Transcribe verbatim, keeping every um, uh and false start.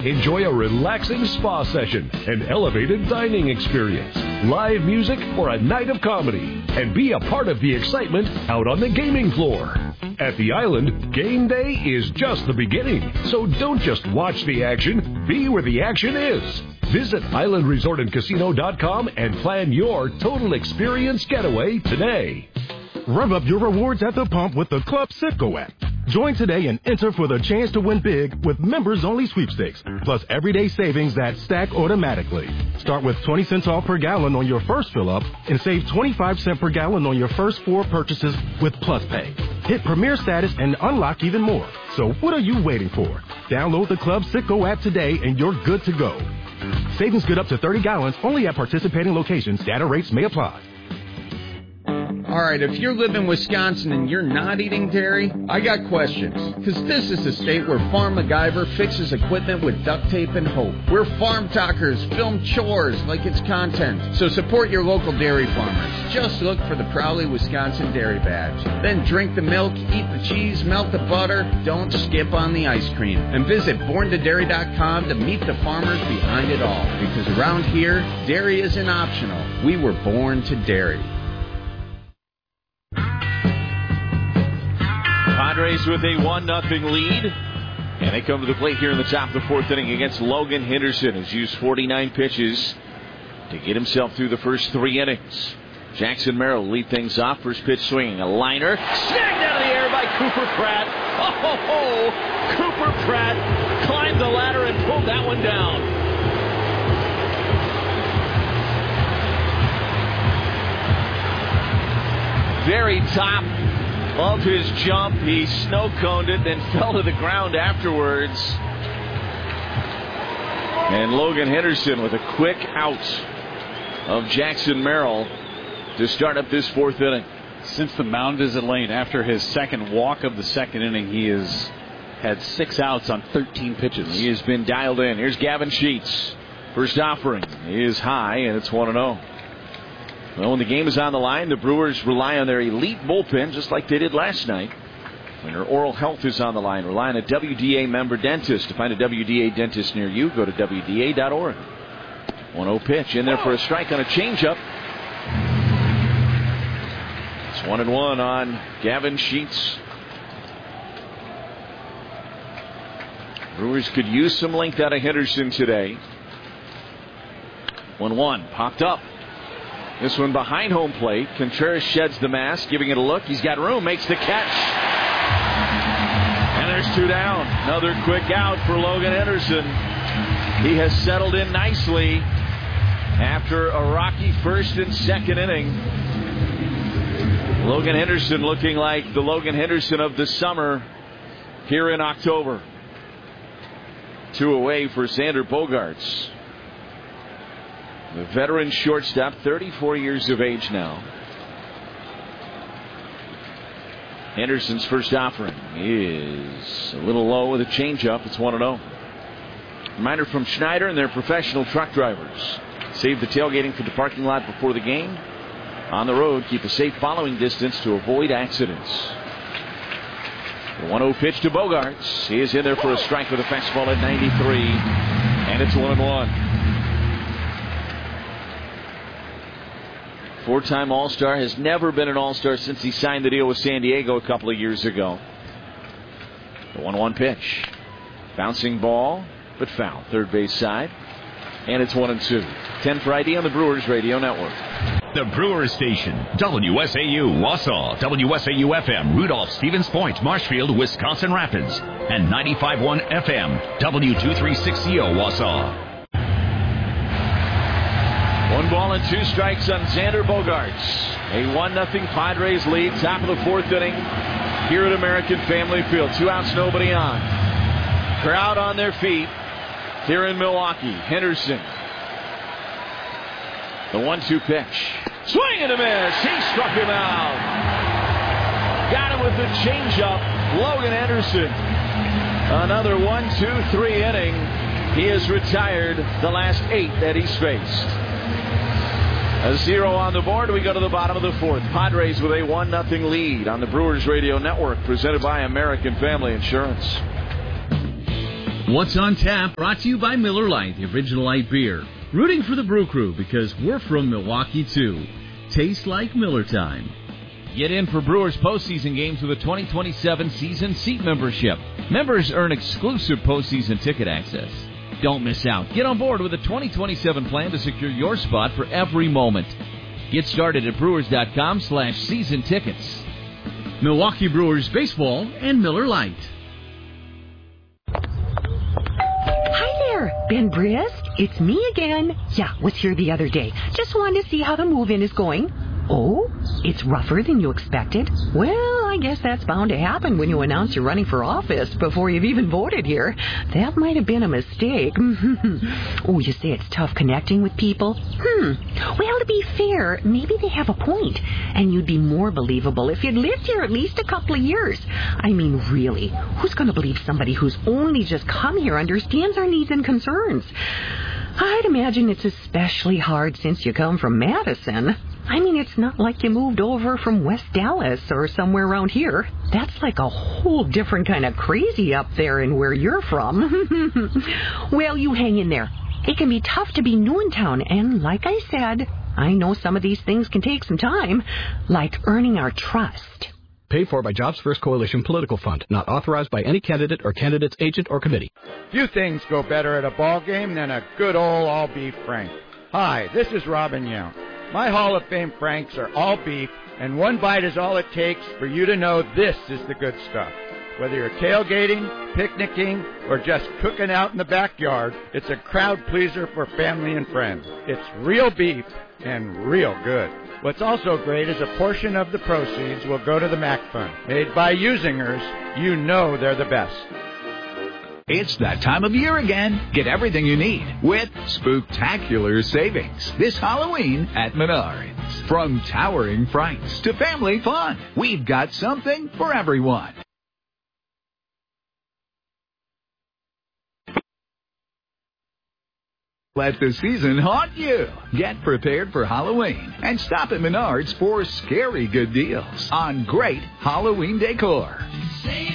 Enjoy a relaxing spa session, an elevated dining experience, live music, or a night of comedy. And be a part of the excitement out on the gaming floor. At the Island, game day is just the beginning. So don't just watch the action, be where the action is. Visit island resort and casino dot com and plan your total experience getaway today. Rev up your rewards at the pump with the Club Citgo app. Join today and enter for the chance to win big with members-only sweepstakes, plus everyday savings that stack automatically. Start with twenty cents off per gallon on your first fill-up and save twenty-five cents per gallon on your first four purchases with Plus Pay. Hit Premier status and unlock even more. So what are you waiting for? Download the Club Citgo app today and you're good to go. Savings good up to thirty gallons only at participating locations. Data rates may apply. All right, if you live in Wisconsin and you're not eating dairy, I got questions. Because this is the state where Farm MacGyver fixes equipment with duct tape and hope. Where farm talkers film chores like it's content. So support your local dairy farmers. Just look for the Proudly Wisconsin Dairy Badge. Then drink the milk, eat the cheese, melt the butter. Don't skip on the ice cream. And visit born to dairy dot com to meet the farmers behind it all. Because around here, dairy isn't optional. We were born to dairy. Padres with a one nothing lead. And they come to the plate here in the top of the fourth inning against Logan Henderson, who's used forty-nine pitches to get himself through the first three innings. Jackson Merrill lead things off. First pitch swinging. A liner. Snagged out of the air by Cooper Pratt. Oh, ho, ho. Cooper Pratt climbed the ladder and pulled that one down. Very top of his jump. He snow-coned it, then fell to the ground afterwards. And Logan Henderson with a quick out of Jackson Merrill to start up this fourth inning. Since the mound visit lane after his second walk of the second inning, he has had six outs on thirteen pitches. He has been dialed in. Here's Gavin Sheets. First offering is high, and it's one and oh. Well, when the game is on the line, the Brewers rely on their elite bullpen, just like they did last night. When their oral health is on the line, rely on a W D A member dentist. To find a W D A dentist near you, go to W D A dot org. one oh pitch in there for a strike on a changeup. It's one and one on Gavin Sheets. Brewers could use some length out of Henderson today. one one popped up. This one behind home plate. Contreras sheds the mask, giving it a look. He's got room, makes the catch. And there's two down. Another quick out for Logan Henderson. He has settled in nicely after a rocky first and second inning. Logan Henderson looking like the Logan Henderson of the summer here in October. Two away for Xander Bogaerts. The veteran shortstop, thirty-four years of age now. Henderson's first offering is a little low with a changeup. It's one and oh. Reminder from Schneider and their professional truck drivers. Save the tailgating for the parking lot before the game. On the road, keep a safe following distance to avoid accidents. The one oh pitch to Bogaerts. He is in there for a strike with a fastball at ninety-three. And it's one and one. Four-time All-Star, has never been an All-Star since he signed the deal with San Diego a couple of years ago. The one one pitch. Bouncing ball, but foul. Third base side. And it's one and two. ten for I D on the Brewers Radio Network. The Brewers Station, W S A U Wausau, W S A U F M Rudolph Stevens Point, Marshfield, Wisconsin Rapids, and ninety-five point one F M W two thirty-six C O Wausau. One ball and two strikes on Xander Bogaerts. A one nothing Padres lead, top of the fourth inning here at American Family Field. Two outs, nobody on. Crowd on their feet here in Milwaukee. Henderson. The one two pitch. Swing and a miss. He struck him out. Got him with the changeup. Logan Henderson. Another one, two, three inning. He has retired the last eight that he's faced. A zero on the board. We go to the bottom of the fourth. Padres with a one nothing lead on the Brewers Radio Network, presented by American Family Insurance. What's on Tap, brought to you by Miller Lite, the original light beer. Rooting for the Brew Crew because we're from Milwaukee, too. Tastes like Miller time. Get in for Brewers postseason games with a twenty twenty-seven season seat membership. Members earn exclusive postseason ticket access. Don't miss out. Get on board with a twenty twenty-seven plan to secure your spot for every moment. Get started at brewers.com slash season tickets. Milwaukee Brewers baseball and Miller Lite. Hi there, Ben Brisk. It's me again. Yeah, was here the other day. Just wanted to see how the move-in is going. Oh, it's rougher than you expected? Well, I guess that's bound to happen when you announce you're running for office before you've even voted here. That might have been a mistake. Oh, you say it's tough connecting with people? Hmm. Well, to be fair, maybe they have a point, and you'd be more believable if you'd lived here at least a couple of years. I mean, really, who's going to believe somebody who's only just come here understands our needs and concerns? I'd imagine it's especially hard since you come from Madison. I mean, it's not like you moved over from West Dallas or somewhere around here. That's like a whole different kind of crazy up there in where you're from. Well, you hang in there. It can be tough to be new in town, and like I said, I know some of these things can take some time, like earning our trust. Paid for by Jobs First Coalition Political Fund. Not authorized by any candidate or candidate's agent or committee. Few things go better at a ball game than a good old all-beef Frank. Hi, this is Robin Yount. My Hall of Fame Franks are all beef, and one bite is all it takes for you to know this is the good stuff. Whether you're tailgating, picnicking, or just cooking out in the backyard, it's a crowd pleaser for family and friends. It's real beef and real good. What's also great is a portion of the proceeds will go to the Mac Fund. Made by usingers, you know they're the best. It's that time of year again. Get everything you need with spooktacular savings this Halloween at Menards. From towering frights to family fun, we've got something for everyone. Let the season haunt you. Get prepared for Halloween and stop at Menards for scary good deals on great Halloween decor.